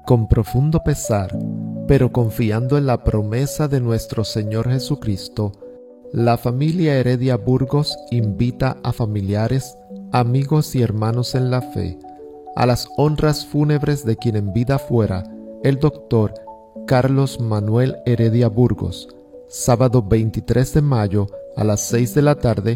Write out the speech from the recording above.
Con profundo pesar, pero confiando en la promesa de nuestro Señor Jesucristo, la familia Heredia Burgos invita a familiares, amigos y hermanos en la fe a las honras fúnebres de quien en vida fuera el doctor Carlos Manuel Heredia Burgos, sábado 23 de mayo a las 6 de la tarde